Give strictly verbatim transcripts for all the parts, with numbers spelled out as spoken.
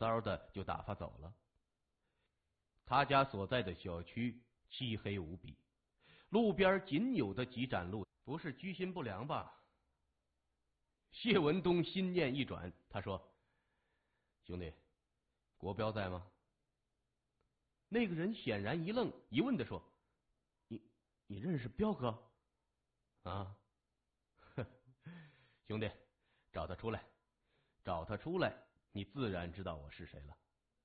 骚的就打发走了。他家所在的小区漆黑无比，路边仅有的几盏路，不是居心不良吧？谢文东心念一转，他说：“兄弟，国标在吗？”那个人显然一愣，疑问地说：“你你认识彪哥？”啊，呵，兄弟，找他出来，找他出来，你自然知道我是谁了。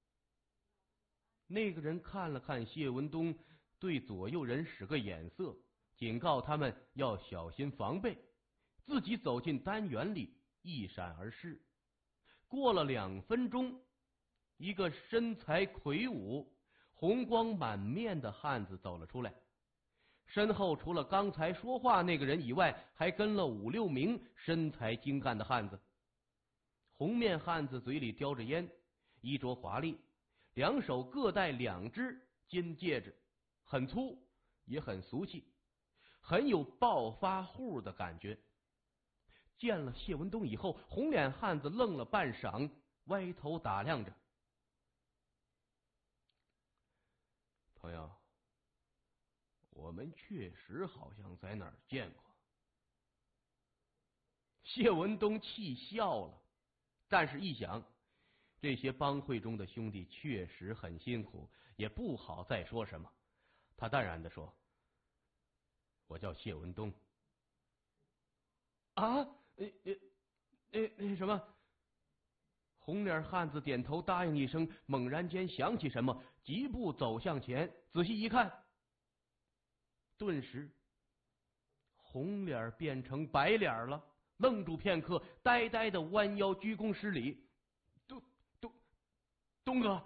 那个人看了看谢文东，对左右人使个眼色，警告他们要小心防备，自己走进单元里，一闪而逝。过了两分钟，一个身材魁梧、红光满面的汉子走了出来，身后除了刚才说话那个人以外，还跟了五六名身材精干的汉子。红面汉子嘴里叼着烟，衣着华丽，两手各戴两只金戒指，很粗也很俗气，很有暴发户的感觉。见了谢文东以后，红脸汉子愣了半晌，歪头打量着。朋友，我们确实好像在哪儿见过。谢文东气笑了，但是一想，这些帮会中的兄弟确实很辛苦，也不好再说什么。他淡然地说：“我叫谢文东。”啊，呃呃呃那什么？红脸汉子点头答应一声，猛然间想起什么，疾步走向前，仔细一看，顿时红脸变成白脸了，愣住片刻，呆呆的弯腰鞠躬施礼：“东东东哥。”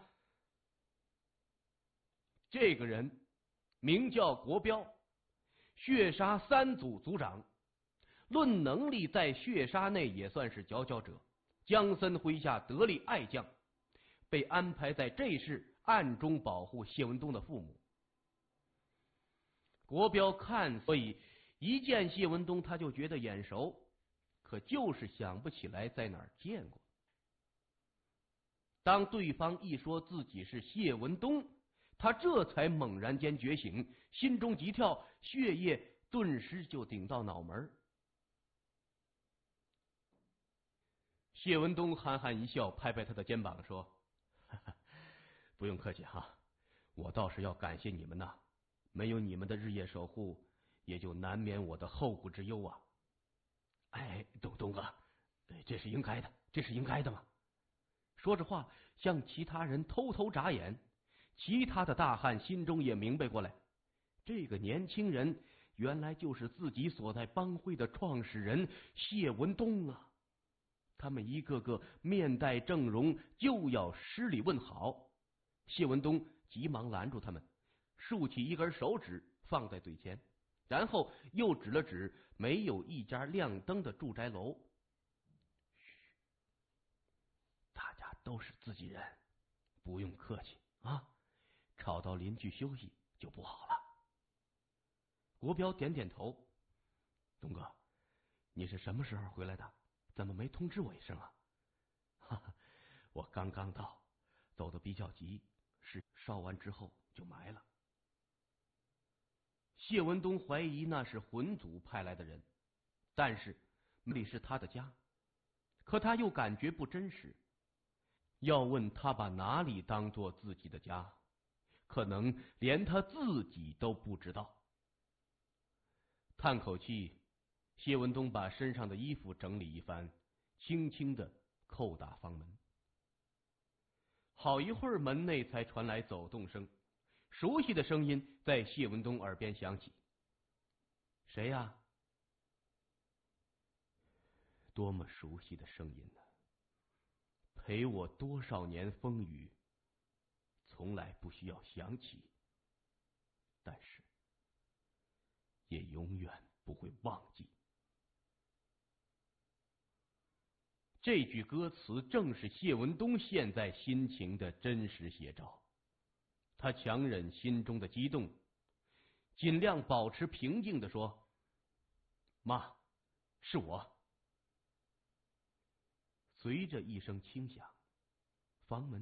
这个人名叫国标，血杀三组组长，论能力在血杀内也算是佼佼者，江森麾下得力爱将，被安排在这事暗中保护谢文东的父母。国标看，所以一见谢文东他就觉得眼熟，可就是想不起来在哪儿见过。当对方一说自己是谢文东，他这才猛然间觉醒，心中急跳，血液顿时就顶到脑门。谢文东憨憨一笑，拍拍他的肩膀说：“哈哈，不用客气哈，我倒是要感谢你们呐，没有你们的日夜守护，也就难免我的后顾之忧啊。”哎，东东哥，这是应该的，这是应该的嘛。说着话，向其他人偷偷眨眼。其他的大汉心中也明白过来，这个年轻人原来就是自己所在帮会的创始人谢文东啊！他们一个个面带正容，就要施礼问好。谢文东急忙拦住他们，竖起一根手指放在嘴前，然后又指了指没有一家亮灯的住宅楼：“嘘，大家都是自己人，不用客气啊，吵到邻居休息就不好了。”国标点点头：“东哥，你是什么时候回来的？怎么没通知我一声啊？”“哈哈，我刚刚到，走得比较急，是烧完之后就埋了。”谢文东怀疑那是魂族派来的人，但是那里是他的家，可他又感觉不真实。要问他把哪里当做自己的家，可能连他自己都不知道。叹口气，谢文东把身上的衣服整理一番，轻轻的叩打房门。好一会儿，门内才传来走动声，熟悉的声音在谢文东耳边响起：“谁呀？”多么熟悉的声音呢！陪我多少年风雨，从来不需要想起，但是也永远不会忘记。这句歌词正是谢文东现在心情的真实写照。他强忍心中的激动，尽量保持平静地说：“妈，是我。”随着一声轻响，房门